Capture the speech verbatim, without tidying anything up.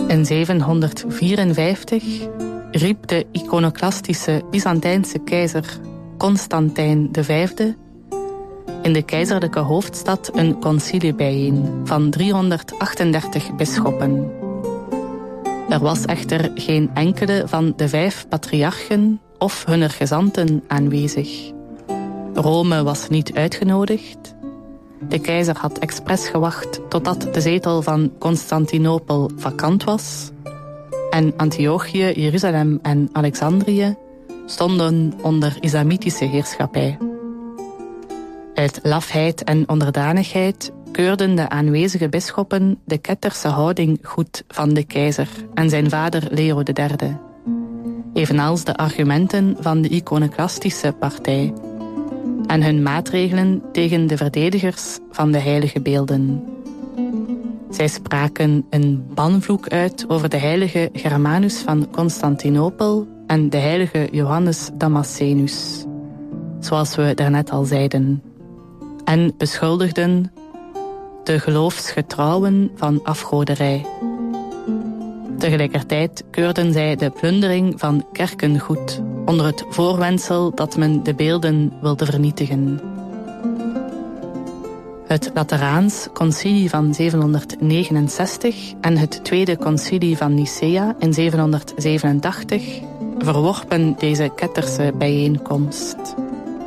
In zevenhonderdvierenvijftig riep de iconoclastische Byzantijnse keizer Constantijn de Vijfde in de keizerlijke hoofdstad een concilie bijeen van driehonderdachtendertig bisschoppen. Er was echter geen enkele van de vijf patriarchen of hunner gezanten aanwezig. Rome was niet uitgenodigd. De keizer had expres gewacht totdat de zetel van Constantinopel vakant was. En Antiochië, Jeruzalem en Alexandrië stonden onder islamitische heerschappij. Uit lafheid en onderdanigheid keurden de aanwezige bisschoppen de ketterse houding goed van de keizer en zijn vader Leo de Derde. Evenals de argumenten van de iconoclastische partij en hun maatregelen tegen de verdedigers van de heilige beelden. Zij spraken een banvloek uit over de heilige Germanus van Constantinopel en de heilige Johannes Damascenus, zoals we daarnet al zeiden, en beschuldigden de geloofsgetrouwen van afgoderij. Tegelijkertijd keurden zij de plundering van kerken goed, onder het voorwendsel dat men de beelden wilde vernietigen. Het Lateraans concilie van zevenhonderdnegenenzestig en het Tweede concilie van Nicea in zevenhonderdzevenentachtig verworpen deze ketterse bijeenkomst.